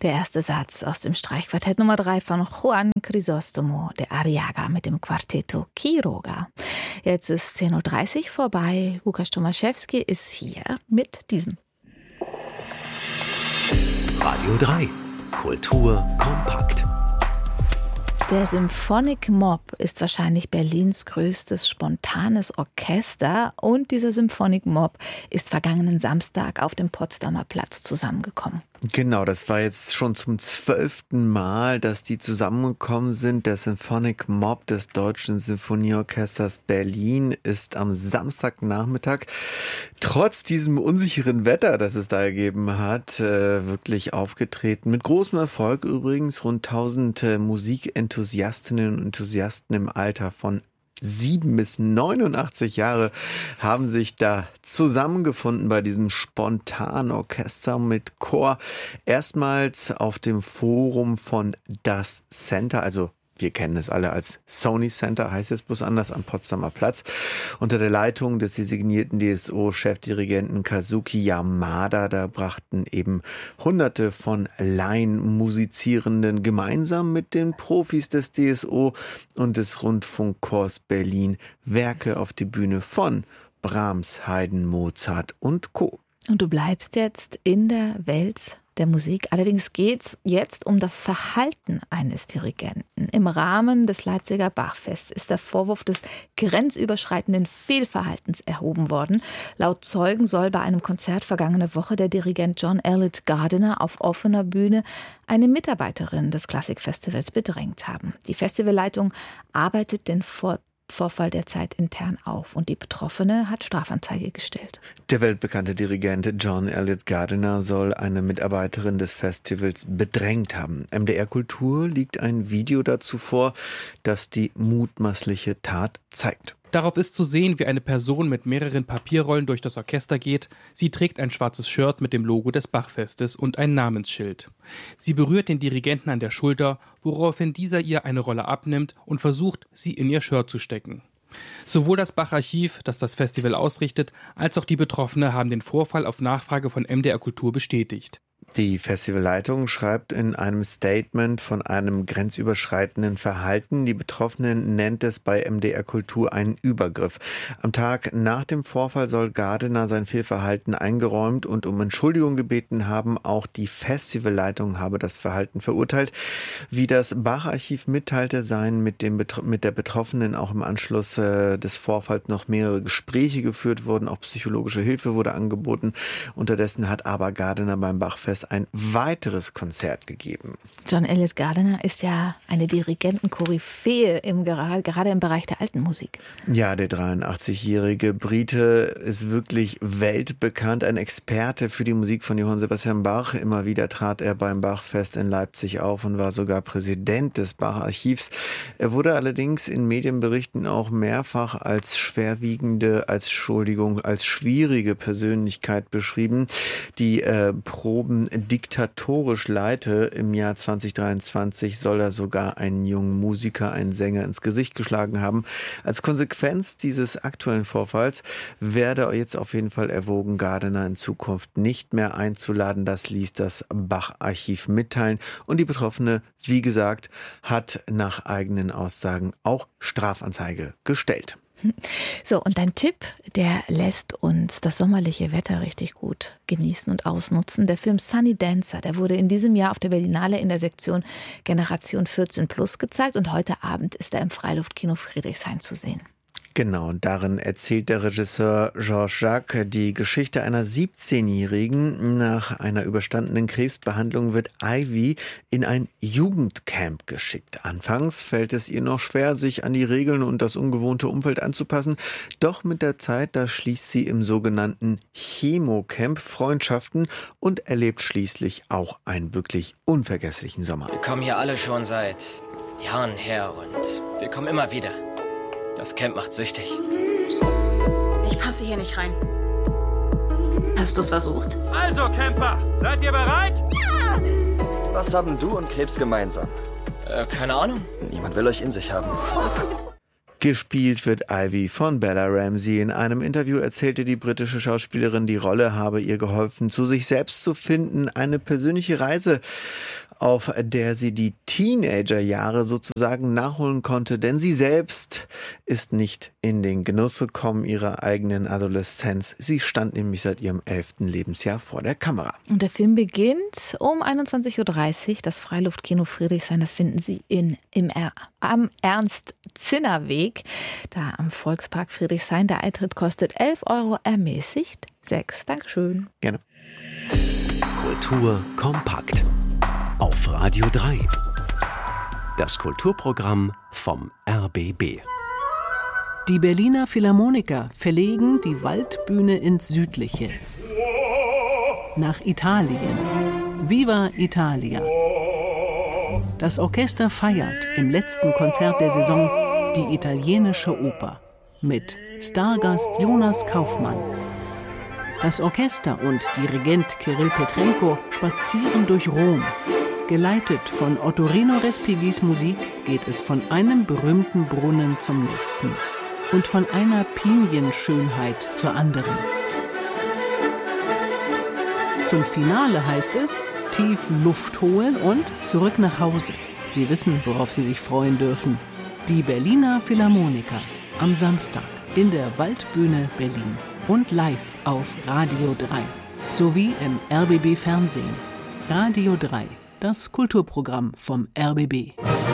Der erste Satz aus dem Streichquartett Nummer 3 von Juan Crisóstomo de Arriaga mit dem Quartetto Quiroga. Jetzt ist 10.30 Uhr vorbei. Łukasz Tomaszewski ist hier mit diesem. Radio 3. Kultur kompakt. Der Symphonic Mob ist wahrscheinlich Berlins größtes spontanes Orchester und dieser Symphonic Mob ist vergangenen Samstag auf dem Potsdamer Platz zusammengekommen. Genau, das war jetzt schon zum 12. Mal, dass die zusammengekommen sind. Der Symphonic Mob des Deutschen Sinfonieorchesters Berlin ist am Samstagnachmittag trotz diesem unsicheren Wetter, das es da gegeben hat, wirklich aufgetreten. Mit großem Erfolg übrigens. Rund 1000 Musikenthusiastinnen und Enthusiasten im Alter von 7 bis 89 Jahre haben sich da zusammengefunden bei diesem spontanen Orchester mit Chor. Erstmals auf dem Forum von Das Center, also wir kennen es alle als Sony Center, heißt jetzt bloß anders, am Potsdamer Platz. Unter der Leitung des designierten DSO-Chefdirigenten Kazuki Yamada, da brachten eben Hunderte von Laienmusizierenden gemeinsam mit den Profis des DSO und des Rundfunkchors Berlin Werke auf die Bühne von Brahms, Haydn, Mozart und Co. Und du bleibst jetzt in der Welt der Musik. Allerdings geht es jetzt um das Verhalten eines Dirigenten. Im Rahmen des Leipziger Bachfests ist der Vorwurf des grenzüberschreitenden Fehlverhaltens erhoben worden. Laut Zeugen soll bei einem Konzert vergangene Woche der Dirigent John Elliott Gardiner auf offener Bühne eine Mitarbeiterin des Klassikfestivals bedrängt haben. Die Festivalleitung arbeitet den Vorfall derzeit intern auf und die Betroffene hat Strafanzeige gestellt. Der weltbekannte Dirigent John Elliott Gardiner soll eine Mitarbeiterin des Festivals bedrängt haben. MDR Kultur liegt ein Video dazu vor, das die mutmaßliche Tat zeigt. Darauf ist zu sehen, wie eine Person mit mehreren Papierrollen durch das Orchester geht. Sie trägt ein schwarzes Shirt mit dem Logo des Bachfestes und ein Namensschild. Sie berührt den Dirigenten an der Schulter, woraufhin dieser ihr eine Rolle abnimmt und versucht, sie in ihr Shirt zu stecken. Sowohl das Bach-Archiv, das das Festival ausrichtet, als auch die Betroffene haben den Vorfall auf Nachfrage von MDR Kultur bestätigt. Die Festivalleitung schreibt in einem Statement von einem grenzüberschreitenden Verhalten. Die Betroffenen nennt es bei MDR Kultur einen Übergriff. Am Tag nach dem Vorfall soll Gardiner sein Fehlverhalten eingeräumt und um Entschuldigung gebeten haben. Auch die Festivalleitung habe das Verhalten verurteilt. Wie das Bach-Archiv mitteilte, seien mit der Betroffenen auch im Anschluss des Vorfalls noch mehrere Gespräche geführt worden. Auch psychologische Hilfe wurde angeboten. Unterdessen hat aber Gardiner beim Bachfest ein weiteres Konzert gegeben. John Elliott Gardiner ist ja eine Dirigenten-Koryphäe gerade im Bereich der alten Musik. Ja, der 83-jährige Brite ist wirklich weltbekannt, ein Experte für die Musik von Johann Sebastian Bach. Immer wieder trat er beim Bachfest in Leipzig auf und war sogar Präsident des Bach-Archivs. Er wurde allerdings in Medienberichten auch mehrfach als schwerwiegende, als schwierige Persönlichkeit beschrieben, die Proben diktatorisch leite. Im Jahr 2023 soll er sogar einen jungen Musiker, einen Sänger ins Gesicht geschlagen haben. Als Konsequenz dieses aktuellen Vorfalls werde jetzt auf jeden Fall erwogen, Gardiner in Zukunft nicht mehr einzuladen. Das ließ das Bach-Archiv mitteilen. Und die Betroffene, wie gesagt, hat nach eigenen Aussagen auch Strafanzeige gestellt. So, und dein Tipp, der lässt uns das sommerliche Wetter richtig gut genießen und ausnutzen. Der Film Sunny Dancer, der wurde in diesem Jahr auf der Berlinale in der Sektion Generation 14+ gezeigt und heute Abend ist er im Freiluftkino Friedrichshain zu sehen. Genau, und darin erzählt der Regisseur Georges Jacques die Geschichte einer 17-Jährigen. Nach einer überstandenen Krebsbehandlung wird Ivy in ein Jugendcamp geschickt. Anfangs fällt es ihr noch schwer, sich an die Regeln und das ungewohnte Umfeld anzupassen. Doch mit der Zeit, da schließt sie im sogenannten Chemocamp Freundschaften und erlebt schließlich auch einen wirklich unvergesslichen Sommer. Wir kommen hier alle schon seit Jahren her und wir kommen immer wieder. Das Camp macht süchtig. Ich passe hier nicht rein. Hast du es versucht? Also, Camper, seid ihr bereit? Ja! Was haben du und Krebs gemeinsam? Keine Ahnung. Niemand will euch in sich haben. Gespielt wird Ivy von Bella Ramsey. In einem Interview erzählte die britische Schauspielerin, die Rolle habe ihr geholfen, zu sich selbst zu finden. Eine persönliche Reise, auf der sie die Teenagerjahre sozusagen nachholen konnte, denn sie selbst ist nicht in den Genuss gekommen ihrer eigenen Adoleszenz. Sie stand nämlich seit ihrem 11. Lebensjahr vor der Kamera. Und der Film beginnt um 21.30 Uhr. Das Freiluftkino Friedrichshain, das finden Sie am Ernst-Zinner-Weg, da am Volkspark Friedrichshain. Der Eintritt kostet 11 €, ermäßigt 6. Dankeschön. Gerne. Kultur kompakt. Auf Radio 3. Das Kulturprogramm vom RBB. Die Berliner Philharmoniker verlegen die Waldbühne ins Südliche. Nach Italien. Viva Italia. Das Orchester feiert im letzten Konzert der Saison die italienische Oper mit Stargast Jonas Kaufmann. Das Orchester und Dirigent Kirill Petrenko spazieren durch Rom. Geleitet von Ottorino Respigis Musik geht es von einem berühmten Brunnen zum nächsten und von einer Pinienschönheit zur anderen. Zum Finale heißt es, tief Luft holen und zurück nach Hause. Sie wissen, worauf Sie sich freuen dürfen. Die Berliner Philharmoniker am Samstag in der Waldbühne Berlin und live auf Radio 3 sowie im RBB Fernsehen. Radio 3. Das Kulturprogramm vom RBB.